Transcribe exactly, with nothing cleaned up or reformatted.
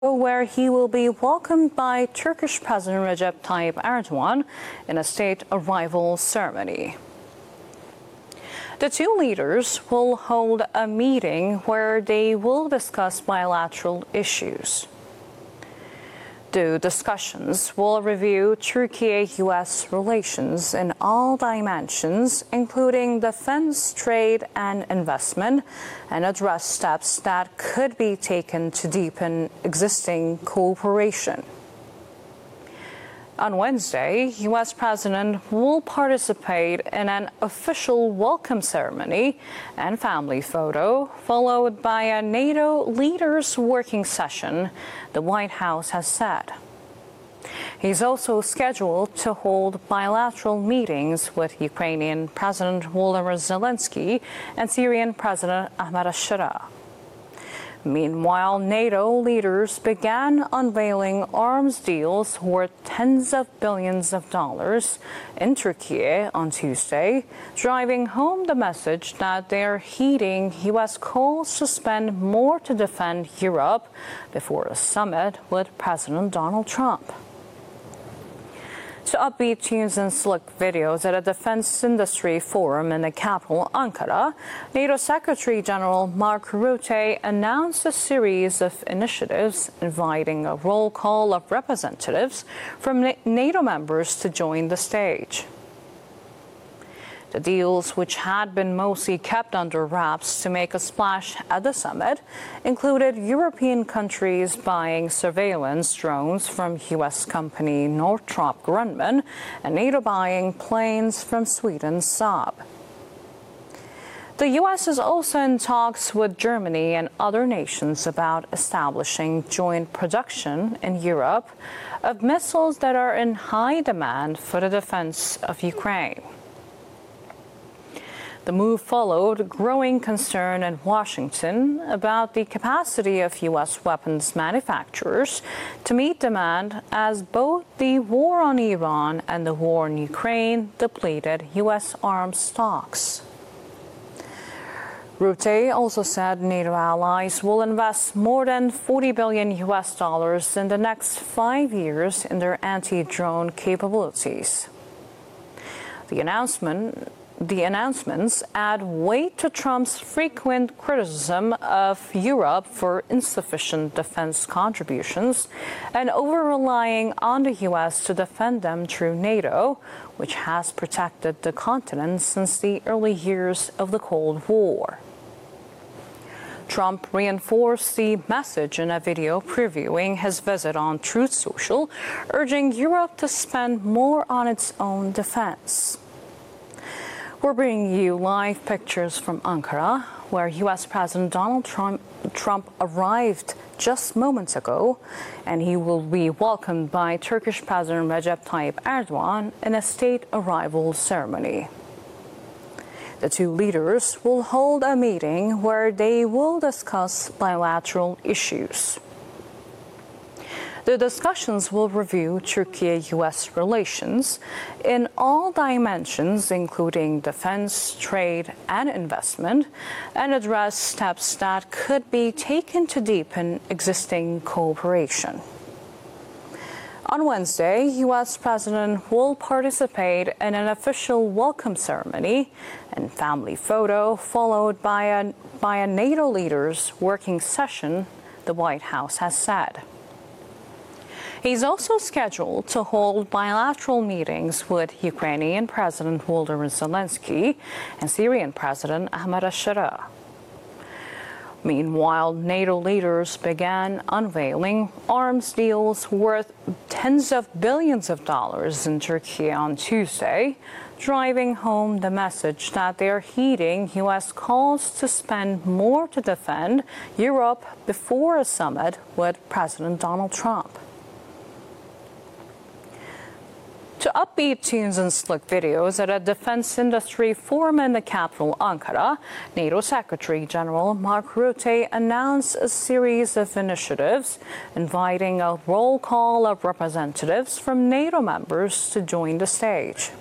where he will be welcomed by Turkish President Recep Tayyip Erdogan in a state arrival ceremony. The two leaders will hold a meeting where they will discuss bilateral issues. The discussions will review Turkey-U S relations in all dimensions, including defense, trade, and investment, and address steps that could be taken to deepen existing cooperation. On Wednesday, U S President will participate in an official welcome ceremony and family photo, followed by a NATO leaders working session, the White House has said. He's also scheduled to hold bilateral meetings with Ukrainian President Volodymyr Zelensky and Syrian President Ahmed al-Shara. Meanwhile, NATO leaders began unveiling arms deals worth tens of billions of dollars in Turkey on Tuesday, driving home the message that they're heeding U S calls to spend more to defend Europe before a summit with President Donald Trump. To upbeat tunes and slick videos at a defense industry forum in the capital, Ankara, NATO Secretary General Mark Rutte announced a series of initiatives inviting a roll call of representatives from NATO members to join the stage. The deals, which had been mostly kept under wraps to make a splash at the summit, included European countries buying surveillance drones from U S company Northrop Grumman and NATO buying planes from Sweden's Saab. The U S is also in talks with Germany and other nations about establishing joint production in Europe of missiles that are in high demand for the defense of Ukraine. The move followed growing concern in Washington about the capacity of U S weapons manufacturers to meet demand as both the war on Iran and the war in Ukraine depleted U S arms stocks. Rutte also said NATO allies will invest more than forty billion U S dollars in the next five years in their anti-drone capabilities. The announcement The announcements add weight to Trump's frequent criticism of Europe for insufficient defense contributions and over-relying on the U S to defend them through NATO, which has protected the continent since the early years of the Cold War. Trump reinforced the message in a video previewing his visit on Truth Social, urging Europe to spend more on its own defense. We're bringing you live pictures from Ankara, where U S President Donald Trump, Trump arrived just moments ago, and he will be welcomed by Turkish President Recep Tayyip Erdogan in a state arrival ceremony. The two leaders will hold a meeting where they will discuss bilateral issues. The discussions will review Turkey-U S relations in all dimensions, including defense, trade, and investment, and address steps that could be taken to deepen existing cooperation. On Wednesday, U S President will participate in an official welcome ceremony and family photo, followed by a, by a NATO leaders working session, the White House has said. He's also scheduled to hold bilateral meetings with Ukrainian President Volodymyr Zelensky and Syrian President Ahmed al-Shara. Meanwhile, NATO leaders began unveiling arms deals worth tens of billions of dollars in Turkey on Tuesday, driving home the message that they're heeding U S calls to spend more to defend Europe before a summit with President Donald Trump. To upbeat tunes and slick videos at a defense industry forum in the capital, Ankara, NATO Secretary General Mark Rutte announced a series of initiatives inviting a roll call of representatives from NATO members to join the stage.